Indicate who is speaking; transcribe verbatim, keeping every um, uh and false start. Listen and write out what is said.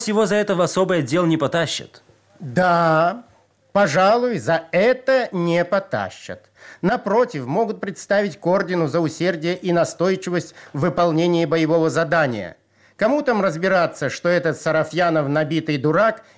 Speaker 1: его за это в особый отдел не потащат.
Speaker 2: Да, пожалуй, за это не потащат. Напротив, могут представить к ордену за усердие и настойчивость в выполнении боевого задания. Кому там разбираться, что этот Сарафьянов набитый дурак